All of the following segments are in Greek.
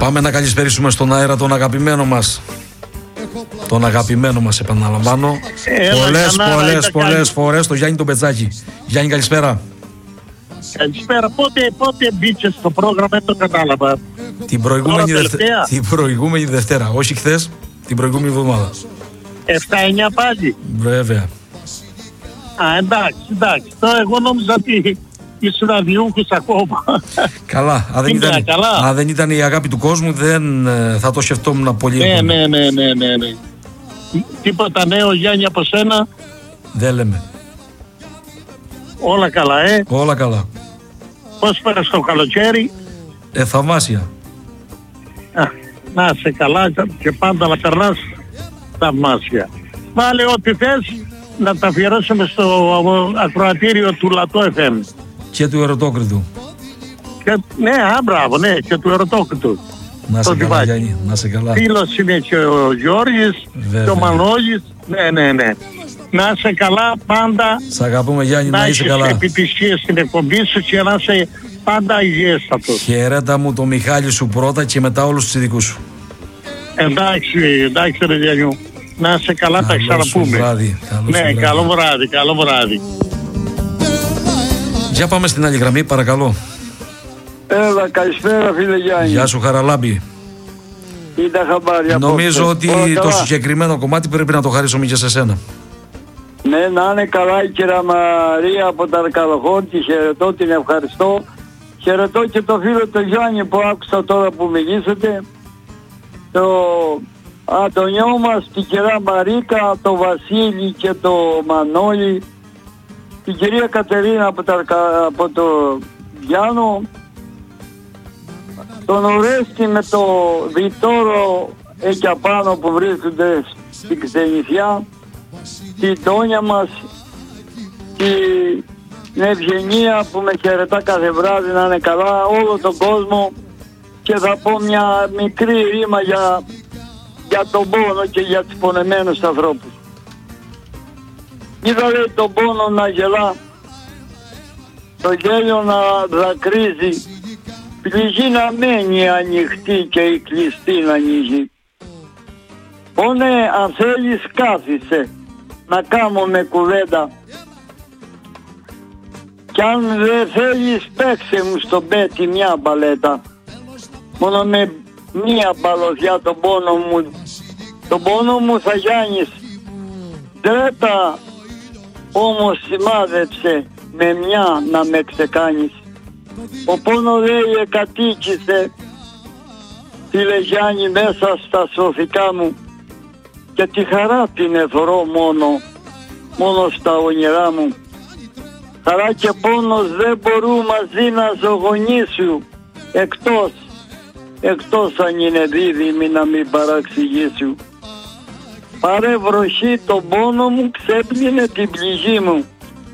Πάμε να καλησπερίσουμε στον αέρα τον αγαπημένο μας. Τον αγαπημένο μας, επαναλαμβάνω. Πολλές φορές το Γιάννη τον Πετζάκη. Γιάννη, καλησπέρα. Καλησπέρα. Πότε μπήκε στο πρόγραμμα, δεν το κατάλαβα. Την προηγούμενη Δευτέρα. Όχι χθες, την προηγούμενη εβδομάδα. 7-9 πάλι. Βέβαια. Εντάξει. Τώρα εγώ νόμιζα ότι ήσουν αδιούχος ακόμα. Καλά. Αν δεν ήταν η αγάπη του κόσμου, δεν θα το σκεφτόμουν πολύ. Ναι. Τίποτα νέο, Γιάννη, από σένα? Δεν λέμε. Όλα καλά, Όλα καλά. Πώς πέρασε το καλοκαίρι? Θαυμάσια. Να είσαι καλά και πάντα να περνάς θαυμάσια. Βάλε ό,τι θες να τα αφιερώσουμε στο ακροατήριο του Λατό FM. Και του Ερωτόκριτου. Ναι, μπράβο, και του Ερωτόκριτου. Να σε καλά, Γιάννη, να σε καλά. Φίλος είναι και ο Γιώργης, και ο Μανώλης. Ναι. Να είσαι καλά πάντα. Σ' αγαπούμε, Γιάννη, να είσαι καλά. Να έχεις επιτυχίες στην εκπομπή σου και να είσαι πάντα υγιέστατος. Χαιρέτα μου το Μιχάλη σου πρώτα και μετά όλους τους ειδικούς σου. Εντάξει ρε Γιάννη. Να είσαι καλά, τα ξαναπούμε. Καλό βράδυ. Για πάμε στην άλλη γραμμή, παρακαλώ. Έλα, καλησπέρα φίλε Γιάννη. Γεια σου, Χαραλάμπη. Είδα χαμπάρια. Νομίζω ότι το συγκεκριμένο κομμάτι πρέπει να το χαρίσουμε και σε σένα. Ναι, να είναι καλά η κυρία Μαρία από τα Αρκαλοχών, τη χαιρετώ, την ευχαριστώ. Χαιρετώ και το φίλο του Γιάννη που άκουσα τώρα που μιλήσατε. Το Αντωνιό μας, την κυρία Μαρίκα, το Βασίλη και το Μανώλη, την κυρία Κατερίνα από το Γιάννο, τον Ορέστη με το Βιτόρο εκεί απάνω που βρίσκονται στην Ξενιθιά, την Τόνια μας, την Ευγενία που με χαιρετά κάθε βράδυ, να είναι καλά, όλο τον κόσμο. Και θα πω μια μικρή ρήμα για τον πόνο και για τους πονεμένους ανθρώπους. Είδα λέει τον πόνο να γελά, το γέλιο να δακρύζει, πληγή να μένει ανοιχτή και η κλειστή να ανοίγει. Πόνε, αν θέλεις κάθισε να κάνουμε κουβέντα, κι αν δεν θέλεις παίξε μου στο πέτι μια μπαλέτα. Μόνο με μία μπαλωδιά τον πόνο μου θα γιάνεις. Τρέτα όμως σημάδεψε με μια να με ξεκάνεις. Ο πόνο λέει εκατοίκησε, φίλε Γιάννη, μέσα στα σωθικά μου, και τη χαρά την εφορώ μόνο στα όνειρά μου. Χαρά και πόνος δεν μπορούν μαζί να ζωγονήσουν, εκτός αν είναι δίδυμη να μην παραξηγήσουν. Πάρε βροχή τον πόνο μου, ξέπλυνε την πληγή μου.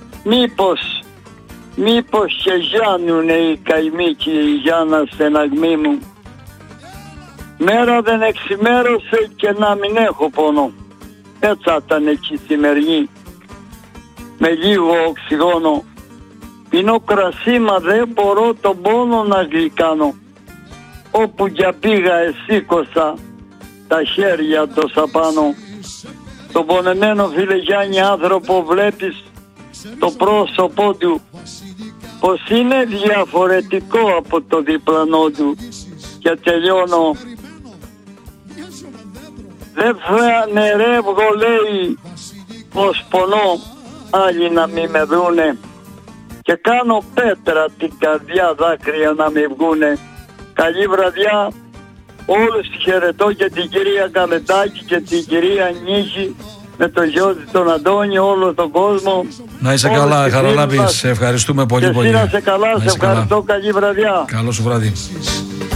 Μήπως και γιάνουνε οι καημοί και η γιάνα στεναγμή μου. Μέρα δεν εξημέρωσε και να μην έχω πόνο. Έτσι ήταν εκεί σημερινή. Με λίγο οξυγόνο. Πίνω κρασί μα δεν μπορώ τον πόνο να γλυκάνω. Όπου για πήγα εσήκωσα τα χέρια τόσα πάνω. Τον πονεμένο φίλε Γιάννη άνθρωπο βλέπεις το πρόσωπό του πως είναι διαφορετικό από το διπλανό του. Και τελειώνω. Δεν φανερεύγω λέει πως πονώ άλλοι να μην με δούνε, και κάνω πέτρα την καρδιά δάκρυα να μην βγούνε. Καλή βραδιά, όλους χαιρετώ και την κυρία Καμετάκη και την κυρία Νίκη με τον Γιώργη τον Αντώνη, όλο τον κόσμο. Να είσαι καλά, Χαραλάμπη, σε ευχαριστούμε πολύ. Και εσύ να είσαι καλά, σε ευχαριστώ, καλή βραδιά. Καλό σου βράδυ.